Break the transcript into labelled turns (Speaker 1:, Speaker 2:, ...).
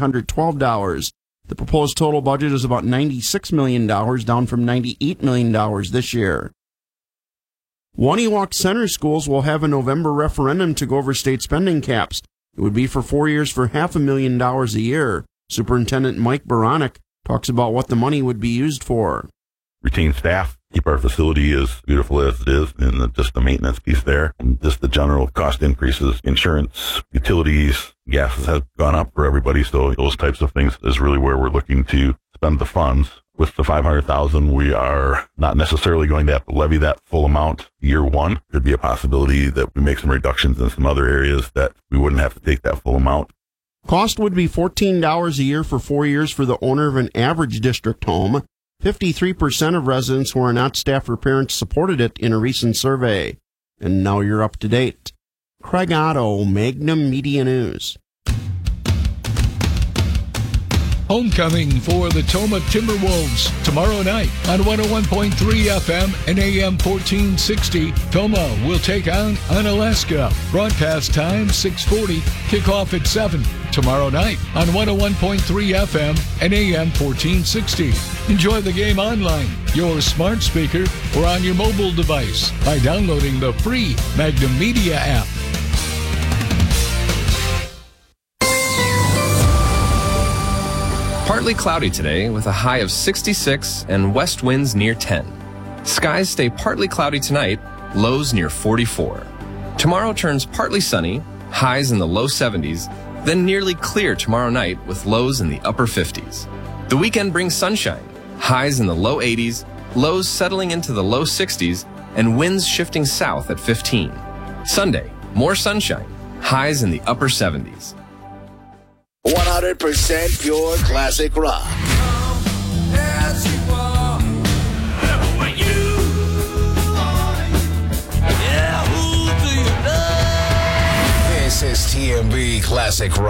Speaker 1: $812. The proposed total budget is about $96 million, down from $98 million this year. Waniwak Center schools will have a November referendum to go over state spending caps. It would be for 4 years for $500,000 a year. Superintendent Mike Baranek talks about what the money would be used for.
Speaker 2: Retain staff, keep our facility as beautiful as it is, and just the maintenance piece there, and just the general cost increases, insurance, utilities, gas has gone up for everybody, so those types of things is really where we're looking to spend the funds. With the $500,000, we are not necessarily going to have to levy that full amount year one. Could be a possibility that we make some reductions in some other areas that we wouldn't have to take that full amount.
Speaker 1: Cost would be $14 a year for 4 years for the owner of an average district home. 53% of residents who are not staff or parents supported it in a recent survey. And now you're up to date. Craig Otto, Magnum Media News.
Speaker 3: Homecoming for the Tomah Timberwolves tomorrow night on 101.3 FM and AM 1460. Tomah will take on Unalaska. Broadcast time 6:40. Kickoff at 7 tomorrow night on 101.3 FM and AM 1460. Enjoy the game online, your smart speaker, or on your mobile device by downloading the free Magnum Media app.
Speaker 4: Partly cloudy today with a high of 66 and west winds near 10. Skies stay partly cloudy tonight, lows near 44. Tomorrow turns partly sunny, highs in the low 70s, then nearly clear tomorrow night with lows in the upper 50s. The weekend brings sunshine, highs in the low 80s, lows settling into the low 60s, and winds shifting south at 15. Sunday, more sunshine, highs in the upper 70s.
Speaker 5: 100% pure classic rock. This is TMB Classic Rock.